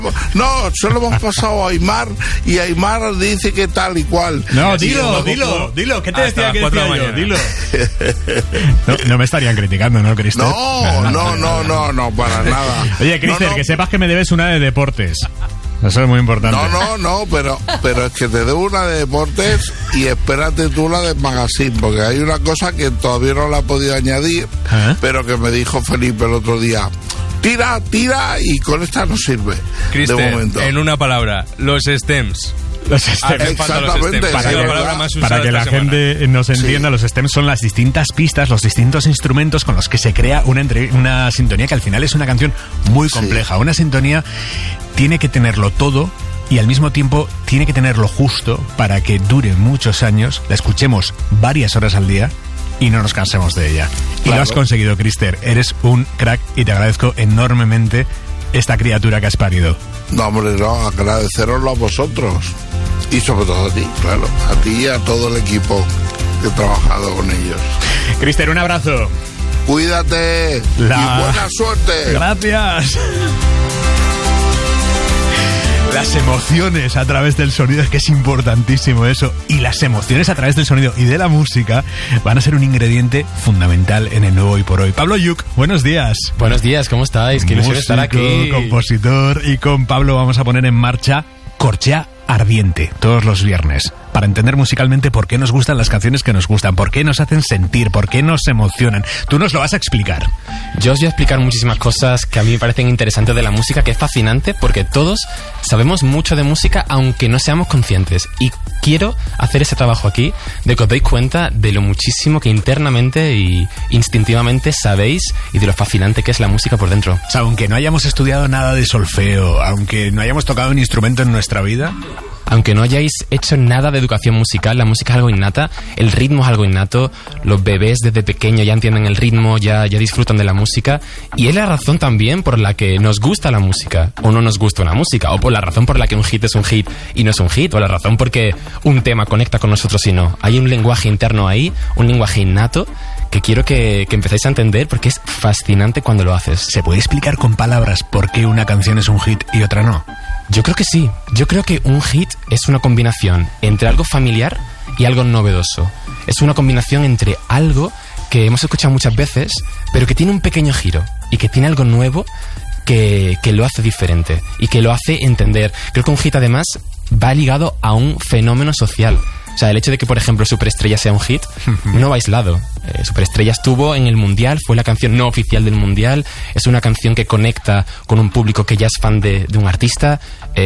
No, se lo hemos pasado a Aymar y Aymar dice que tal y cual. No, dilo. ¿Qué te decía que decía yo? Dilo. No me estarían criticando, ¿no, Crister? No, para nada. Oye, Crister, que sepas que me debes una de deportes. Eso es muy importante. No, pero es que te debo una de deportes y espérate tú la de magazine, porque hay una cosa que todavía no la he podido añadir, pero que me dijo Felipe el otro día. Tira y con esta no sirve. Crister, de momento. En una palabra, los stems. Exactamente. Para que la gente nos entienda, los stems son las distintas pistas, los distintos instrumentos con los que se crea una sintonía que al final es una canción muy compleja. Una sintonía tiene que tenerlo todo y al mismo tiempo tiene que tenerlo justo para que dure muchos años, la escuchemos varias horas al día y no nos cansemos de ella. Claro. Y lo has conseguido, Crister. Eres un crack y te agradezco enormemente esta criatura que has parido. No, hombre, no, agradeceroslo a vosotros. Y sobre todo a ti, claro. A ti y a todo el equipo que he trabajado con ellos. Crister, un abrazo. Cuídate y buena suerte. Gracias. Las emociones a través del sonido, es que es importantísimo eso. Y las emociones a través del sonido y de la música van a ser un ingrediente fundamental en el nuevo Hoy por Hoy. Pablo Yuc, buenos días. Buenos días, ¿cómo estáis? Qué ilusión estar aquí. Compositor, y con Pablo vamos a poner en marcha Corchea Ardiente todos los viernes, para entender musicalmente por qué nos gustan las canciones que nos gustan, por qué nos hacen sentir, por qué nos emocionan. Tú nos lo vas a explicar. Yo os voy a explicar muchísimas cosas que a mí me parecen interesantes de la música, que es fascinante porque todos sabemos mucho de música aunque no seamos conscientes, y quiero hacer ese trabajo aquí de que os deis cuenta de lo muchísimo que internamente y instintivamente sabéis y de lo fascinante que es la música por dentro. O sea, aunque no hayamos estudiado nada de solfeo, aunque no hayamos tocado un instrumento en nuestra vida, aunque no hayáis hecho nada de educación musical, la música es algo innata, el ritmo es algo innato, los bebés desde pequeños ya entienden el ritmo, ya disfrutan de la música, y es la razón también por la que nos gusta la música, o no nos gusta una música, o por la razón por la que un hit es un hit y no es un hit, o la razón por que un tema conecta con nosotros y no. Hay un lenguaje interno ahí, un lenguaje innato, que quiero que empecéis a entender porque es fascinante cuando lo haces. ¿Se puede explicar con palabras por qué una canción es un hit y otra no? Yo creo que sí. Yo creo que un hit es una combinación entre algo familiar y algo novedoso. Es una combinación entre algo que hemos escuchado muchas veces, pero que tiene un pequeño giro y que tiene algo nuevo que lo hace diferente y que lo hace entender. Creo que un hit además va ligado a un fenómeno social. O sea, el hecho de que, por ejemplo, Superestrella sea un hit no va aislado. Superestrella estuvo en el Mundial, fue la canción no oficial del Mundial, es una canción que conecta con un público que ya es fan de un artista.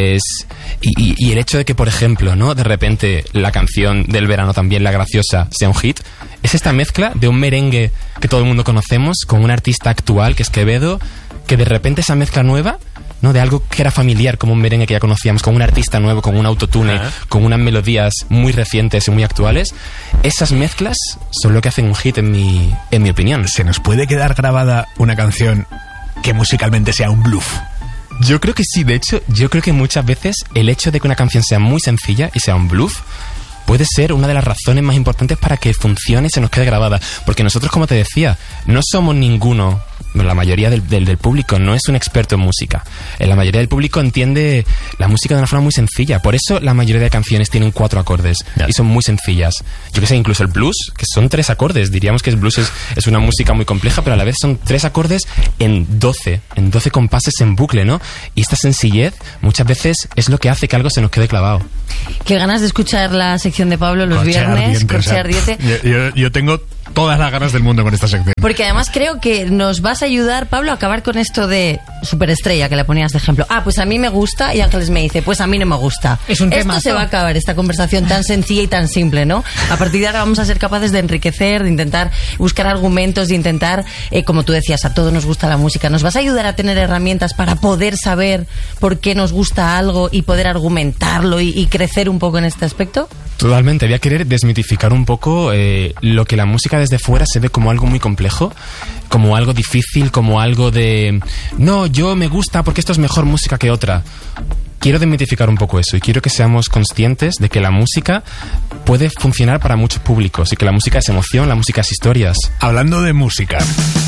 Y el hecho de que, por ejemplo, ¿no?, de repente la canción del verano también, La Graciosa, sea un hit, es esta mezcla de un merengue que todo el mundo conocemos con un artista actual que es Quevedo, que de repente esa mezcla nueva, ¿no?, de algo que era familiar como un merengue que ya conocíamos, con un artista nuevo, con un autotune, con unas melodías muy recientes y muy actuales, esas mezclas son lo que hacen un hit en mi opinión. ¿Se nos puede quedar grabada una canción que musicalmente sea un bluff? Yo creo que sí. De hecho, yo creo que muchas veces el hecho de que una canción sea muy sencilla y sea un bluff puede ser una de las razones más importantes para que funcione y se nos quede grabada. Porque nosotros, como te decía, no somos ninguno, la mayoría del público no es un experto en música. La mayoría del público entiende la música de una forma muy sencilla. Por eso la mayoría de canciones tienen 4 acordes y son muy sencillas. Yo que sé, incluso el blues, que son 3 acordes. Diríamos que el blues es una música muy compleja, pero a la vez son 3 acordes en 12 compases en bucle, ¿no? Y esta sencillez muchas veces es lo que hace que algo se nos quede clavado. Qué ganas de escuchar la sección de Pablo los viernes, Corchea Ardiente. Yo tengo todas las ganas del mundo con esta sección. Porque además creo que nos vas a ayudar, Pablo, a acabar con esto de Superestrella, que le ponías de ejemplo. Pues a mí me gusta, y Ángeles me dice, pues a mí no me gusta. Es un temazo. Esto se va a acabar, esta conversación tan sencilla y tan simple, ¿no? A partir de ahora vamos a ser capaces de enriquecer, de intentar buscar argumentos, de intentar, como tú decías, a todos nos gusta la música. ¿Nos vas a ayudar a tener herramientas para poder saber por qué nos gusta algo y poder argumentarlo y crecer un poco en este aspecto? Totalmente. Voy a querer desmitificar un poco lo que la música desde fuera se ve como algo muy complejo, como algo difícil, como algo de no, yo me gusta porque esto es mejor música que otra. Quiero desmitificar un poco eso y quiero que seamos conscientes de que la música puede funcionar para muchos públicos y que la música es emoción, la música es historias. Hablando de música,